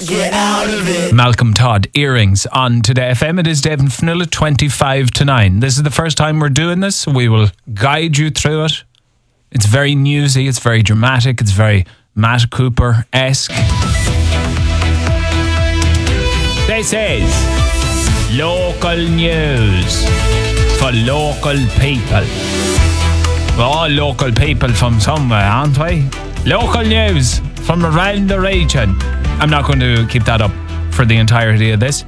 get out of it. Malcolm Todd, Earrings on Today FM. It is Dave and Fionnuala, 25 to 9. This is the first time we're doing this. We will guide you through it. It's very newsy, it's very dramatic, it's very Matt Cooper-esque. This is local news for local people. We're all local people from somewhere, aren't we? Local news from around the region. I'm not going to keep that up for the entirety of this.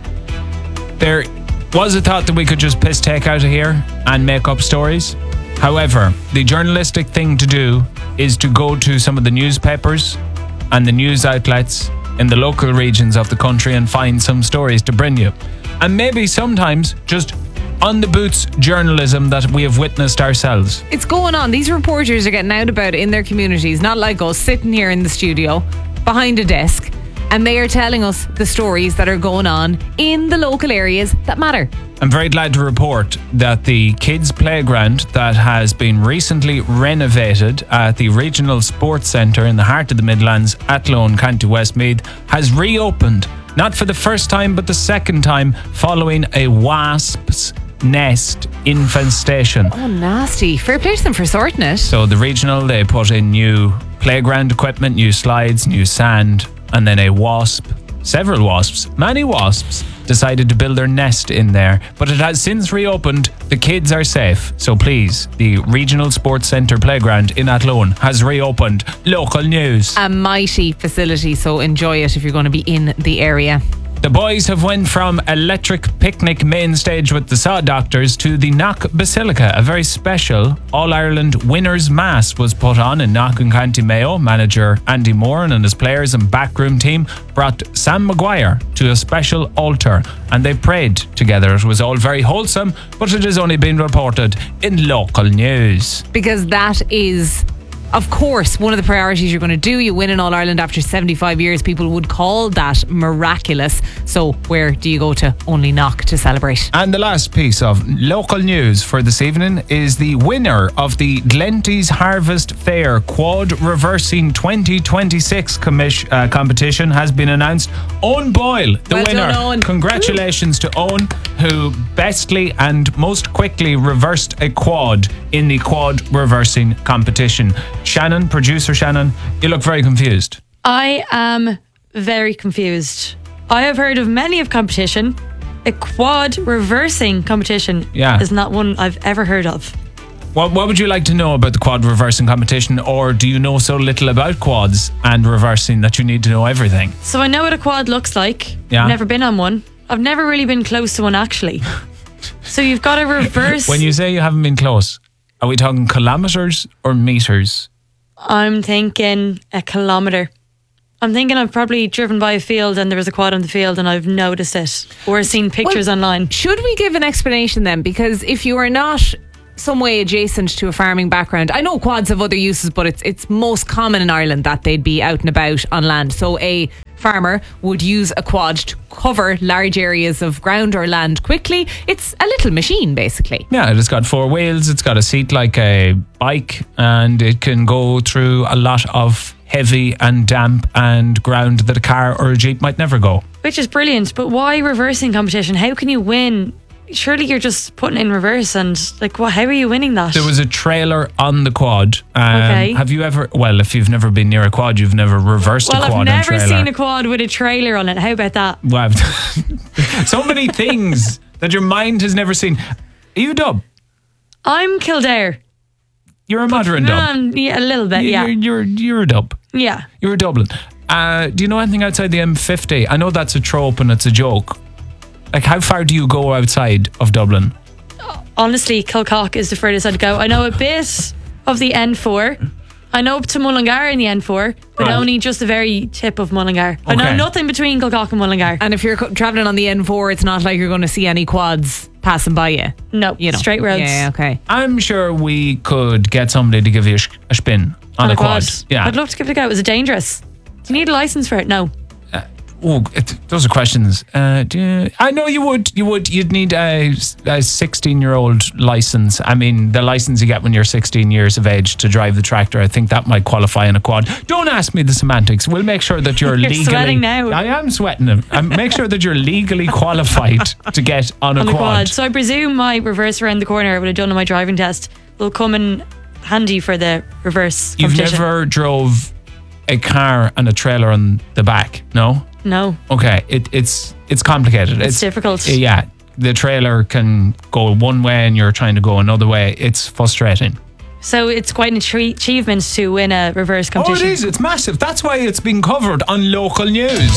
There was a thought that we could just piss take out of here and make up stories. However, the journalistic thing to do is to go to some of the newspapers and the news outlets in the local regions of the country and find some stories to bring you. And maybe sometimes just on the boots journalism that we have witnessed ourselves. It's going on. These reporters are getting out about it in their communities, not like us sitting here in the studio behind a desk, and they are telling us the stories that are going on in the local areas that matter. I'm very glad to report that the kids' playground that has been recently renovated at the Regional Sports Centre in the heart of the Midlands, Athlone, County Westmeath, has reopened. Not for the first time, but the second time, following a wasp's nest infestation. Oh, nasty. Fair play to them for sorting it. So the regional, they put in new playground equipment, new slides, new sand, and then several wasps, many wasps, decided to build their nest in there. But it has since reopened. The kids are safe. So please, the Regional Sports Centre playground in Athlone has reopened. Local news. A mighty facility, so enjoy it if you're going to be in the area. The boys have went from electric picnic main stage with the Saw Doctors to the Knock Basilica. A very special All-Ireland Winners' Mass was put on in Knock and County Mayo. Manager Andy Moran and his players and backroom team brought Sam Maguire to a special altar and they prayed together. It was all very wholesome, but it has only been reported in local news. Because that is, of course, one of the priorities you're going to do. You win in All Ireland after 75 years. People would call that miraculous. So where do you go to? Only Knock to celebrate. And the last piece of local news for this evening is the winner of the Glenties Harvest Fair Quad Reversing 2026 competition has been announced. Owen Boyle, the Well winner. done, Owen. Congratulations to Owen, who bestly and most quickly reversed a quad in the quad reversing competition. Shannon, producer Shannon, you look very confused. I am very confused. I have heard of many of competition. A quad reversing competition is not one I've ever heard of. What would you like to know about the quad reversing competition, or do you know so little about quads and reversing that you need to know everything? So I know what a quad looks like. Yeah. I've never been on one. I've never really been close to one, actually. So you've got to reverse. When you say you haven't been close, are we talking kilometres or metres? I'm thinking a kilometre. I'm thinking I've probably driven by a field and there was a quad on the field and I've noticed it or seen pictures online. Should we give an explanation then? Because if you are not some way adjacent to a farming background, I know quads have other uses, but it's most common in Ireland that they'd be out and about on land. So a farmer would use a quad to cover large areas of ground or land quickly. It's a little machine, basically. Yeah, it's got four wheels, it's got a seat like a bike, and it can go through a lot of heavy and damp and ground that a car or a Jeep might never go. Which is brilliant, but why reversing competition? How can you win? Surely you're just putting in reverse and how are you winning that? There was a trailer on the quad. Okay. Have you ever, if you've never been near a quad, you've never reversed a quad I've and never trailer. seen a quad with a trailer on it. How about that? Well, so many things that your mind has never seen. Are you Dub? I'm Kildare. You're a modern Dub. Yeah, a little bit, yeah. You're a Dub. Yeah. You're a Dublin. Do you know anything outside the M50? I know that's a trope and it's a joke. Like, how far do you go outside of Dublin? Honestly, Kilcock is the furthest I'd go. I know a bit of the N4. I know up to Mullingar in the N4, but only just the very tip of Mullingar. I know nothing between Kilcock and Mullingar. And if you're travelling on the N4, it's not like you're going to see any quads passing by you. No, straight roads. Yeah, okay. I'm sure we could get somebody to give you a spin on a quad. Yeah. I'd love to give it a go. Is it dangerous? Do you need a licence for it? No. those are questions. I know you would. You'd need a 16-year-old license. I mean, the license you get when you're 16 years of age to drive the tractor. I think that might qualify in a quad. Don't ask me the semantics. We'll make sure that you're legally. Sweating now. I am sweating. Make sure that you're legally qualified to get on a quad. So I presume my reverse around the corner I would have done on my driving test will come in handy for the reverse You've competition. never drove a car and a trailer on the back, no? No. Okay, it's complicated. It's difficult. Yeah, the trailer can go one way and you're trying to go another way. It's frustrating. So it's quite an achievement to win a reverse competition. Oh, it is. It's massive. That's why it's been covered on local news.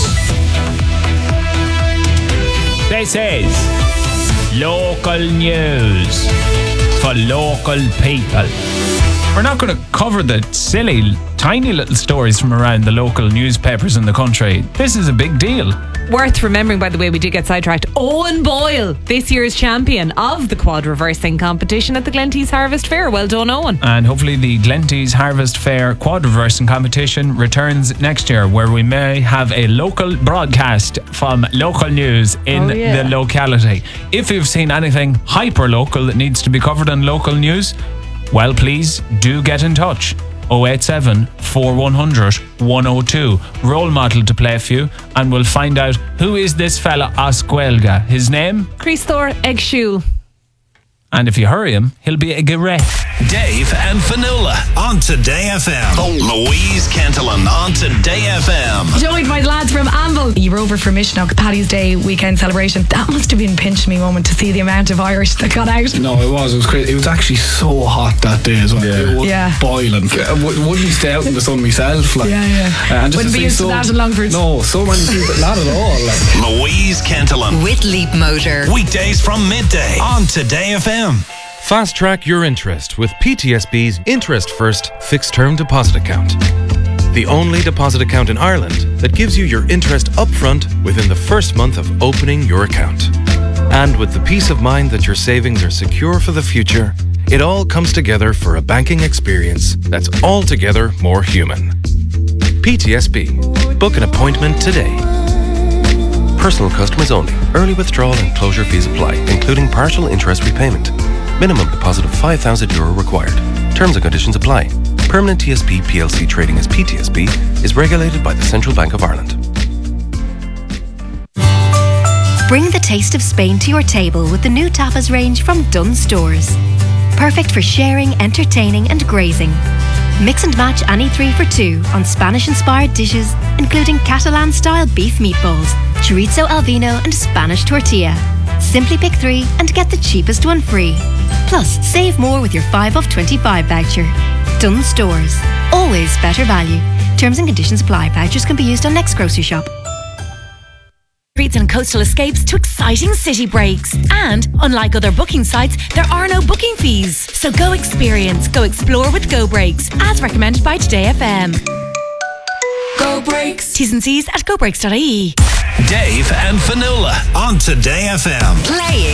This is local news for local people. We're not going to cover the silly, tiny little stories from around the local newspapers in the country. This is a big deal. Worth remembering, by the way, we did get sidetracked. Owen Boyle, this year's champion of the quad reversing competition at the Glentees Harvest Fair. Well done, Owen. And hopefully the Glentees Harvest Fair quad reversing competition returns next year, where we may have a local broadcast from local news in the locality. If you've seen anything hyper local that needs to be covered on local news, well, please do get in touch. 087 4100 102. Role model to play for you, and we'll find out who is this fella Oscuelga. His name? Christor Egshul. And if you hurry him, he'll be a garret. Dave and Fionnuala on Today FM. Louise Cantillon on Today FM. Joined by the lads from Anvil. You were over for Mishnock Paddy's Day weekend celebration. That must have been pinch me moment to see the amount of Irish that got out. No, it was crazy. It was actually so hot that day as well. It was boiling. I wouldn't stay out in the sun myself. Like, and just wouldn't be used to that in Longford. No, so many people, not at all. Like. Louise Cantillon with Leap Motor. Weekdays from midday on Today FM. Fast track your interest with PTSB's Interest First Fixed Term Deposit Account. The only deposit account in Ireland that gives you your interest upfront within the first month of opening your account. And with the peace of mind that your savings are secure for the future, it all comes together for a banking experience that's altogether more human. PTSB. Book an appointment today. Personal customers only. Early withdrawal and closure fees apply, including partial interest repayment. Minimum deposit of €5,000 required. Terms and conditions apply. Permanent TSB PLC trading as PTSB is regulated by the Central Bank of Ireland. Bring the taste of Spain to your table with the new tapas range from Dunnes Stores. Perfect for sharing, entertaining and grazing. Mix and match any 3 for 2 on Spanish-inspired dishes, including Catalan-style beef meatballs, chorizo al vino and Spanish tortilla. Simply pick 3 and get the cheapest one free. Plus, save more with your 5 off 25 voucher. Dunnes Stores. Always better value. Terms and conditions apply. Vouchers can be used on next grocery shop. Streets and coastal escapes to exciting city breaks. And, unlike other booking sites, there are no booking fees. So go experience, go explore with Go Breaks, as recommended by Today FM. Go Breaks. T's and C's at gobreaks.ie. Dave and Fionnuala on Today FM. Playing